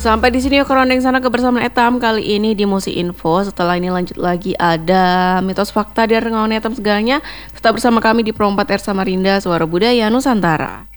Sampai di sini Kerondeng Sana Kebersamaan Etam kali ini di Musi Info. Setelah ini lanjut lagi ada mitos fakta dari Rengawan Etam segalanya. Tetap bersama kami di Pro 4R Samarinda, Suara Budaya Nusantara.